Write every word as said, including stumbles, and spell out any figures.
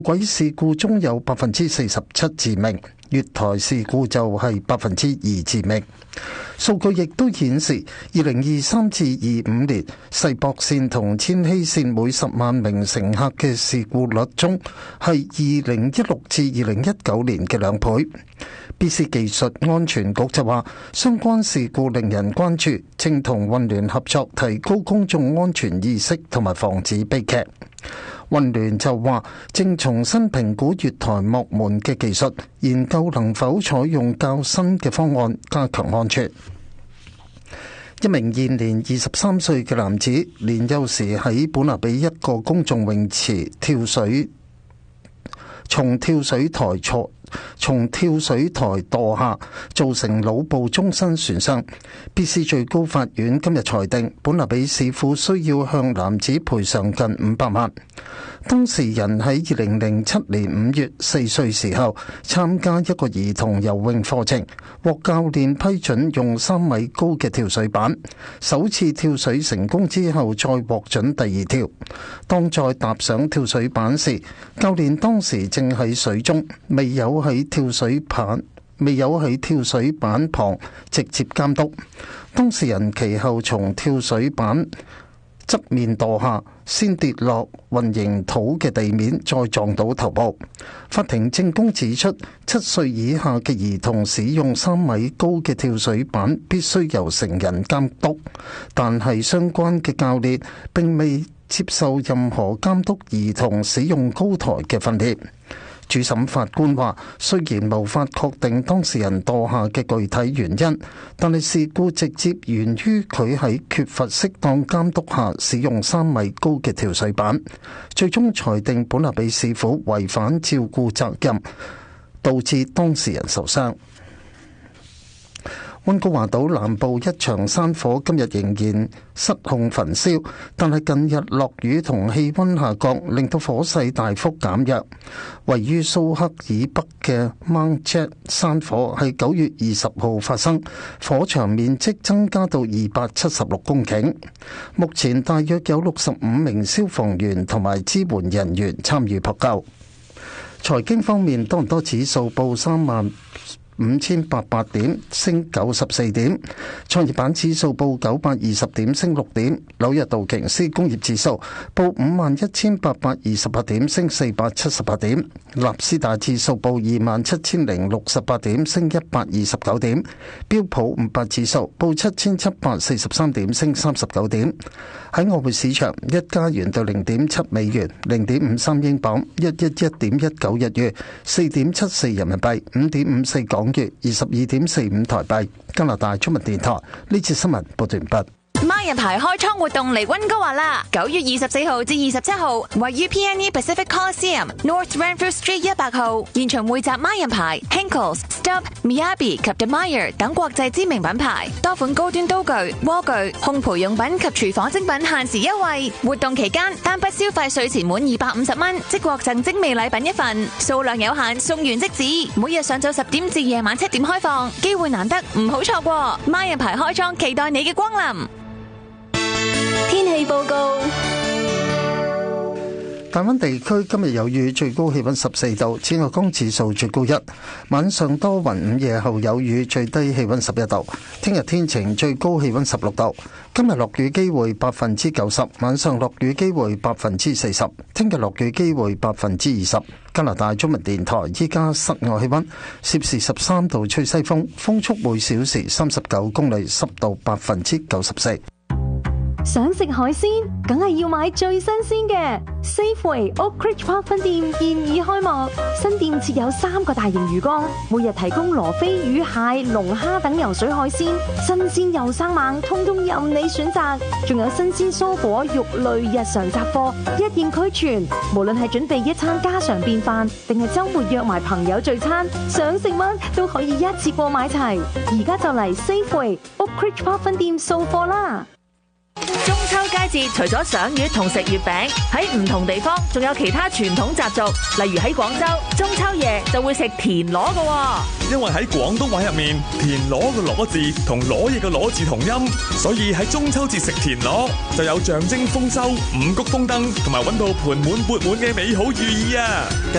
軌事故中有百分之四十七致命，月台事故就係百分之二致命。數據亦都顯示，二零二三至二五年世博線同千禧線每十萬名乘客嘅事故率中，係二零一六至二零一九年嘅兩倍。B C 技術安全局就話，相關事故令人關注，正同運聯合作提高公眾安全意識同埋防止悲劇。運聯就話，正重新評估月台幕門嘅技術，研究能否採用較新嘅方案加強安全。一名現年二十三歲嘅男子，年幼時喺本拿比一個公眾泳池跳水，從跳水台錯從跳水台墮下，造成腦部終身損傷。B C 最高法院今日裁定，本拿比市府需要向男子賠償近五百萬。當事人喺二零零七年五月四歲時候參加一個兒童游泳課程，獲教練批准用三米高嘅跳水板。首次跳水成功之後，再獲准第二跳。當再踏上跳水板時，教練當時正喺水中，未有喺跳水板未有喺跳水板旁直接監督。當事人其後從跳水板側面墮下，先跌落混凝土嘅地面，再撞到頭部。法庭證供指出，七歲以下嘅兒童使用三米高嘅跳水板必須由成人監督，但係相關嘅教練並未接受任何監督兒童使用高台嘅訓練。主審法官話，雖然無法確定當事人墮下嘅具體原因，但係事故直接源於佢喺缺乏適當監督下使用三米高嘅跳水板。最終裁定本拿比市府違反照顧責任，導致當事人受傷。溫哥華島南部一場山火今日仍然失控焚燒，但係近日落雨同氣溫下降，令到火勢大幅減弱。位於蘇克以北嘅 Mount Jet 山火喺九月二十號發生，火場面積增加到二百七十六公頃。目前大約有六十五名消防員同埋支援人員參與撲救。財經方面，多倫多指數報三萬五千八百點，升九十四點。創業板指數報九百二十點，升六點。紐約道瓊斯工業指數報五萬一千八百二十八點，升四百七十八點。納斯達指數報二萬七千零六十八點，升一百二十九點。標普五百指數報七千七百四十三點，升三十九點。喺外匯市場，一加元對零點七美元，零點五三英鎊，一一一點一九日元，四點七四人民幣，五點五四港元，二十二點四五台幣。加拿大中文電台呢次新聞報道完畢。 孖人牌開倉活動嚟溫哥華啦！九月二十四號至二十七號，位於 P N E Pacific Coliseum North Renfrew Street 一百號，現場匯集孖人牌、Henckels、Stubb、Miyabi 及 Demire 等國際知名品牌，多款高端刀具、鍋具、烘焙用品及廚房精品限時優惠。活動期間，單筆消費稅前滿二百五十蚊，即獲贈精美禮品一份，數量有限，送完即止。每日上晝十點至夜晚七點開放，機會難得，唔好錯過。孖人牌開倉，期待你嘅光臨。天氣報告： 大灣地區今日有雨，最高氣溫十四度，紫外光指數最高一。晚上多雲，午夜後有雨，最低氣溫十一度。聽日天晴，最高氣溫十六度。今日落雨機會百分之九十，晚上落雨機會百分之四十。聽日落雨機會百分之二十。加拿大中文電台依家室外氣溫攝氏十三度，吹西風，風速每小時三十九公里，濕度百分之九十四。 想食海鮮，梗係要買最新鮮嘅。Safeway Oak Ridge Park 分店現已開幕，新店設有三個大型魚缸，每日提供羅非魚、蟹、龍蝦等游水海鮮，新鮮又生猛，通通任你選擇。仲有新鮮蔬果、肉類、日常雜貨，一應俱全。無論係準備一餐家常便飯，定係週末約埋朋友聚餐，想食乜都可以一次過買齊。而家就嚟 Safeway Oak Ridge Park 分店掃貨啦！ 中秋佳節除咗賞月同食月餅，喺唔同地方仲有其他傳統習俗，例如喺廣州，中秋夜就會食田螺㗎。 因為喺廣東話入面，田螺嘅螺字同攞嘢嘅攞字同音，所以喺中秋節食田螺就有象徵豐收、五穀豐登同埋搵到盆滿缽滿嘅美好寓意啊！